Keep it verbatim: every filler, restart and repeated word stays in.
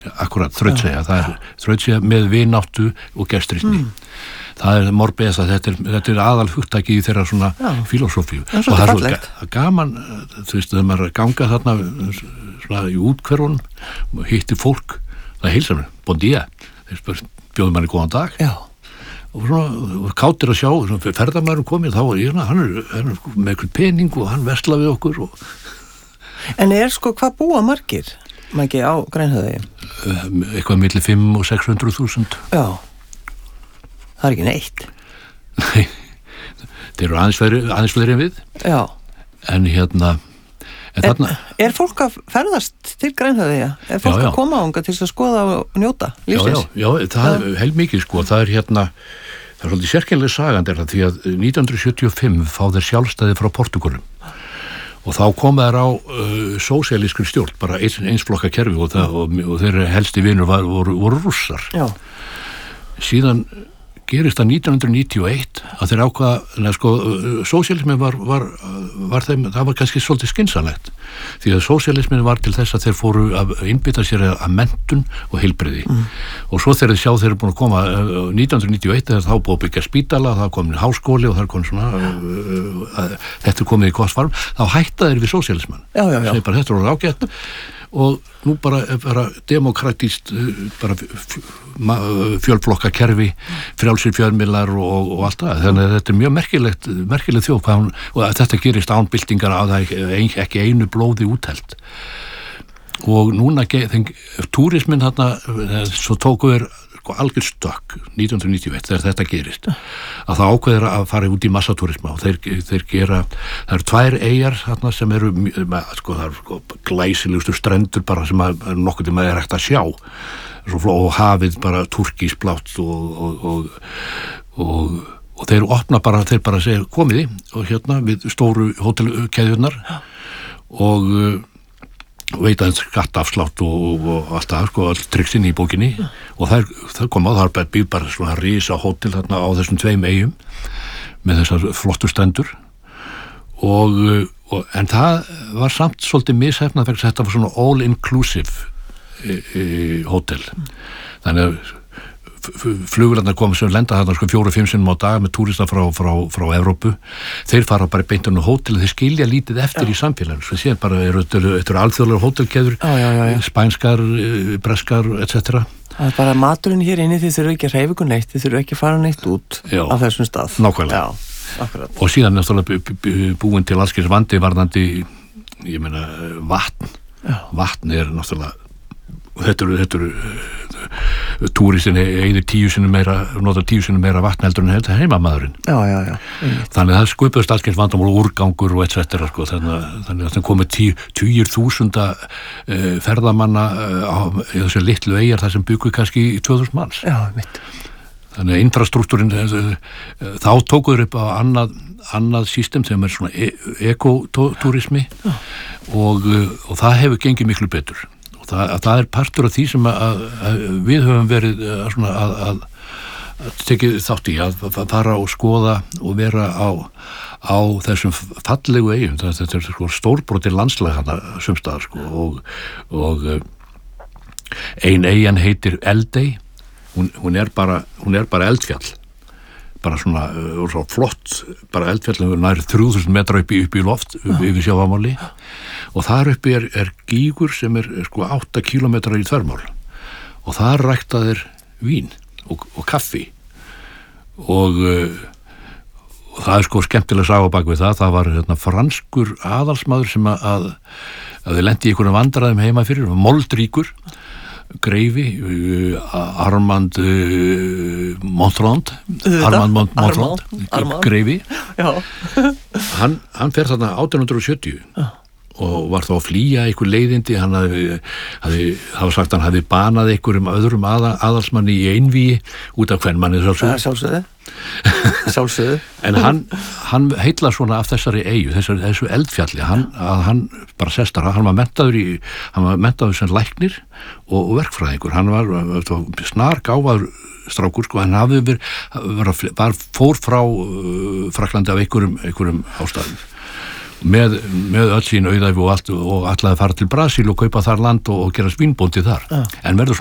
akkurat, þrautsegja, það er þrautsegja með vináttu og gestrisni. Mm. Það er morbesa, þetta er, þetta er aðal hugtaki í þeirra svona filosófíu. Það er og það er fallegt. svo gaman, þú veist, þegar maður ganga þarna svona í útkverfunum, hittir fólk, það heilsar mér, bon dia, þeir bjóðum manni góðan dag. Já. Og svona kátir að sjá, svona ferðamaðurinn komið, þá er ég, hann er, hann er með eitthvað pening og hann versla við okkur. Og... En er sko, hvað búa margir, Maggi, á Grænhöfðaeyjum? Um, eitthvað milli fimm og sex hundruð þúsund. Já. Það er ekki neitt. Nei, þeir eru aðeins fleiri, aðeins fleiri en við. Já. En hérna... En er, þarna... er fólk að ferðast til Grænhöfðaeyja? Er fólk já, já. að koma ánga til að skoða og njóta lífsins? Já, já, já, það er heilmikið sko. Það er hérna, það er svolítið sérkennileg sagand er það, því að nítján hundruð sjötíu og fimm fá þeir sjálfstæði frá Portúgalum. Og þá kom þeir á uh, sósíalískri stjórn, bara eins, eins flokka kerfi og, það, og, og þeir helsti vinur var, voru, voru rússar. Já. Síðan gerist það nítján hundruð níutíu og eitt að þeir ákvaða, neða sko, sósíalismin var, var, var þeim, það var kannski svolítið skynsamlegt, því að sósíalismin var til þess að þeir fóru að innbytta sér að menntun og heilbrigði. Mm. Og svo þegar þeir sjá þeir eru búin að koma nítján hundruð níutíu og eitt þegar þá búið að byggja spítala, það kom háskóli og það kom svona, uh, uh, þetta er komið í kostfarm, þá hætta þeir við sósíalisman. Já, já, já. Segir bara, þetta er ágætt. Og nú bara, bara demokratíst bara fjölflokka kerfi, frjálsir fjölmiðlar og, og allt það. Þannig að þetta er mjög merkilegt, merkilegt þjóð hvað hún, og að þetta gerist án byltingar að það ein, ekki einu blóði úthelt. Og núna, túrismin þarna, svo tóku þeir sko algjör stökk nítján hundruð níutíu og eitt þegar þetta gerist, að það ákveður að fara út í massatúrisma og þeir, þeir gera, það eru tvær eyjar þarna sem eru, sko það eru sko glæsilegustu strendur bara sem að nokkuð til maður er hægt að sjá og hafið bara turkísblátt og og, og, og og þeir opna bara, þeir bara segja komiði og hérna við stóru hótelkeðjurnar og veita hans skattafslátt og, og, og allt það, sko, all triksin í bókinni og það, það kom á, það er bara býð bara svona risa hótel þarna á þessum tveim eyjum með þessar flottu strendur og, og en það var samt svolítið mishefnað fyrir þetta var svona all inclusive e, e, hótel þannig að flugurlandar koma sem lenda þarna sko fjóru, fimm sinnum á dag með túrista frá, frá, frá Evrópu, þeir fara bara beint á hótel, þeir skilja lítið eftir já. Í samfélaginu, svo séð bara eru þetta alþjóðlegar hótelkeður, já, já, já. Spænskar, breskar, et cetera. Það er bara maturinn hér inni, þið þurfu ekki að hreyfa ykkur neitt, þið þurfu ekki að fara neitt út já. Af þessum stað. Nákvæmlega. Já, akkurat. Og síðan náttúrulega búin til allskins vandi varðandi, ég meina, vatn. Já. Vatn er náttúrulega þetta eru, þetta eru túristin eigið tíu sinnum meira nota tíu sinnum meira vatn heldur en þetta heimamaðurinn. Já, já, já. Þannig að það sköpuðust alls kyns vandamál úrgangur og et cetera sko, þannig, þannig að það komið tíu, tugir þúsunda uh, ferðamanna uh, á þessu litlu eyjar þar sem byggu kannski í tvö þúsund manns. Já, mitt. Þannig að infrastruktúrin uh, uh, þá tókuður upp á annað, annað system sem er svona e- ekotúrismi og, uh, og það hefur gengið miklu betur. Það, það er partur af því sem að, að við höfum verið að, að, að, að tekið þátt í að fara og skoða og vera á, á þessum fallegu eyjum. Þetta er sko stórbrotin landslag hana sumstaðar sko og, og ein eyjan heitir Eldey, hún, hún er bara, hún er bara eldfjall. Bara svona, uh, svona flott, bara eldfjall nær þrjú þúsund metra upp í, upp í loft upp, yfir sjávarmáli og þar uppi er, er gígur sem er, er sko átta kílómetra í þvermál og þar rækta þeir vín og, og kaffi og, uh, og það er sko skemmtilega saga bak við það, það var hérna, franskur aðalsmaður sem að, að, að þið lendi í einhvern vandræðum heima fyrir, moldríkur greifi uh, Armand uh, Montrand Armand Mont- Montrand Armand. greifi Já. hann, hann fer þarna átján hundruð og sjötíu Já. Og var þá að flýja einhver leiðindi hann hafi, hafi, hafa sagt hann hafi banað einhverjum öðrum aða, aðalsmanni í einvíi út af hvern manni sjálfsögðu Sjálfsögðu Sjálfsögðu en hann, hann heilla svona af þessari eyju, þessu, þessu eldfjalli hann, að hann bara sestar hann var menntaður í, hann var menntaður sem læknir og, og verkfræðingur hann var, var snar gáfaður strákur sko, hann hafði verið var, var fór frá uh, Fraklandi af einhverjum, einhverjum ástæðum með, með öll sín auðæfi og allt og ætlaði að fara til Brasil og kaupa þar land og, og gera svínbóndi þar, ja. En verður